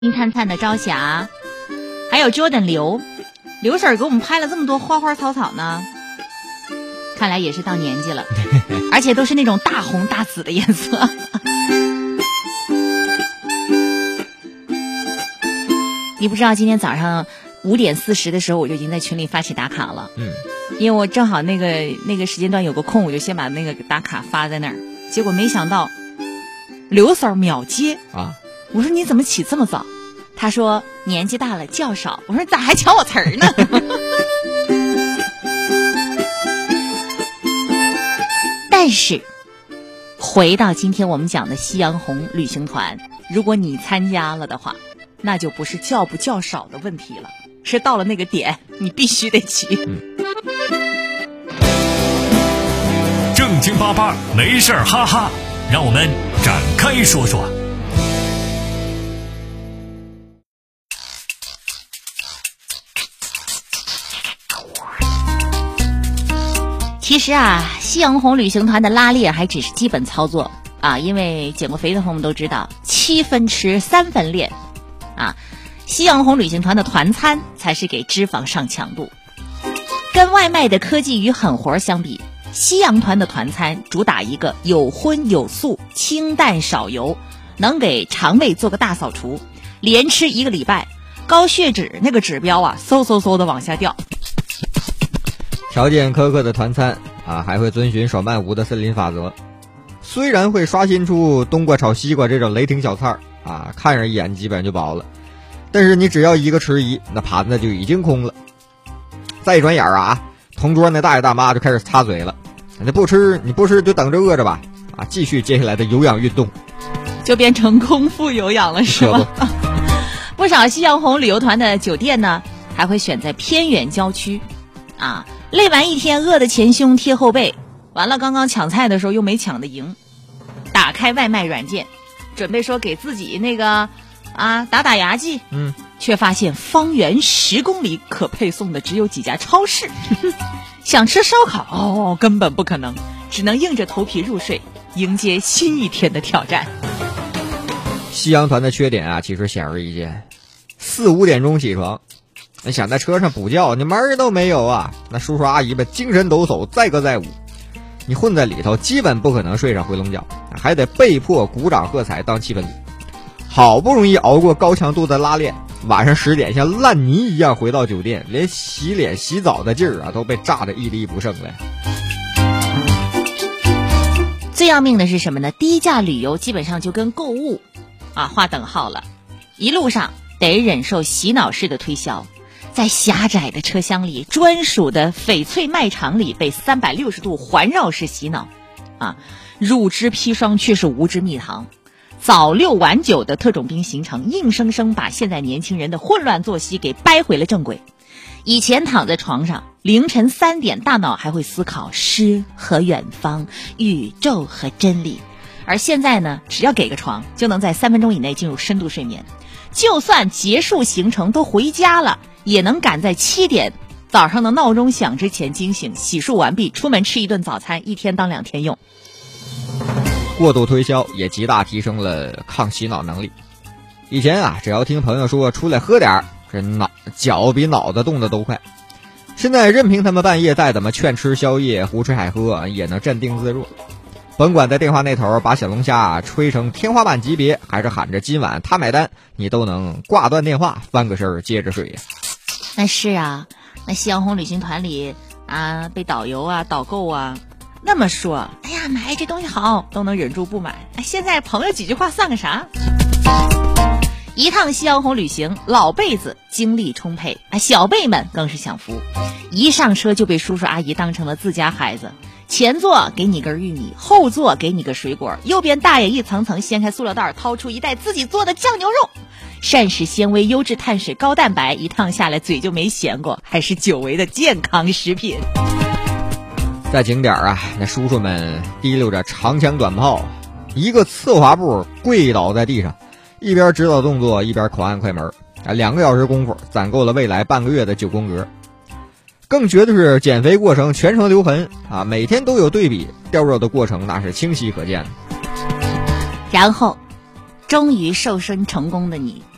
金灿灿的朝霞，还有 Jordan 刘婶给我们拍了这么多花花草草呢，看来也是到年纪了，而且都是那种大红大紫的颜色。你不知道今天早上5点40的时候，我就已经在群里发起打卡了。因为我正好那个时间段有个空，我就先把那个打卡发在那儿。结果没想到刘嫂秒接啊！我说你怎么起这么早？他说年纪大了觉少。我说咋还抢我词儿呢？但是回到今天我们讲的夕阳红旅行团，如果你参加了的话，那就不是觉不觉少的问题了，是到了那个点你必须得去。 正经八八没事儿哈哈，让我们展开说说。 其实啊，夕阳红旅行团的拉练还只是基本操作啊，因为减过肥的朋友们都知道，7分吃3分练啊。夕阳红旅行团的团餐才是给脂肪上强度。跟外卖的科技与狠活相比，夕阳团的团餐主打一个有荤有素、清淡少油，能给肠胃做个大扫除。连吃1个礼拜，高血脂那个指标啊，嗖的往下掉。 条件苛刻的团餐啊，还会遵循手慢5的森林法则。虽然会刷新出冬瓜炒西瓜这种雷霆小菜啊，看着一眼基本就饱了，但是你只要一个迟疑，那盘子就已经空了。再一转眼啊，同桌那大爷大妈就开始擦嘴了。你不吃就等着饿着吧啊！继续接下来的有氧运动， 就变成空腹有氧了，是吗？不少夕阳红旅游团的酒店呢，还会选在偏远郊区啊。累完一天，饿得前胸贴后背，完了刚刚抢菜的时候又没抢得赢，打开外卖软件，准备说给自己那个打牙祭，却发现方圆10公里可配送的只有几家超市。想吃烧烤根本不可能，只能硬着头皮入睡，迎接新一天的挑战。 夕阳团的缺点啊，其实显而易见，4、5点钟起床，你想在车上补觉，你门儿都没有啊！那叔叔阿姨们精神抖擞，载歌载舞，你混在里头，基本不可能睡上回笼觉，还得被迫鼓掌喝彩当气氛组。好不容易熬过高强度的拉练，晚上10点像烂泥一样回到酒店，连洗脸洗澡的劲儿啊都被炸得一滴不剩了。 最要命的是什么呢？低价旅游基本上就跟购物划等号了，一路上得忍受洗脑式的推销，在狭窄的车厢里，专属的翡翠卖场里被360度环绕式洗脑乳汁砒霜却是无汁蜜糖，早6晚9的特种兵行程硬生生把现在年轻人的混乱作息给掰回了正轨。以前躺在床上凌晨3点，大脑还会思考诗和远方、宇宙和真理，而现在呢，只要给个床就能在3分钟以内进入深度睡眠，就算结束行程都回家了，也能赶在7点早上的闹钟响之前惊醒，洗漱完毕，出门吃一顿早餐，1天当2天用。 过度推销也极大提升了抗洗脑能力。以前啊，只要听朋友说出来喝点儿，这脚比脑子动得都快。现在任凭他们半夜再怎么劝吃宵夜、胡吃海喝，也能镇定自若。甭管在电话那头把小龙虾吹成天花板级别，还是喊着今晚他买单，你都能挂断电话，翻个身接着睡呀。 那是啊，那夕阳红旅行团里被导游导购那么说，哎呀，买这东西好，都能忍住不买。现在朋友几句话算个啥？一趟夕阳红旅行，老辈子精力充沛，小辈们更是享福。一上车就被叔叔阿姨当成了自家孩子，前座给你根玉米，后座给你个水果，右边大爷一层层掀开塑料袋，掏出一袋自己做的酱牛肉，膳食纤维、优质碳水、高蛋白，一趟下来嘴就没闲过，还是久违的健康食品。 在景点那叔叔们提溜着长枪短炮，一个侧滑步跪倒在地上，一边指导动作一边口按快门，2个小时功夫攒够了未来半个月的9宫格。更绝的是减肥过程全程留痕每天都有对比，掉肉的过程那是清晰可见的。 然后终于瘦身成功的你，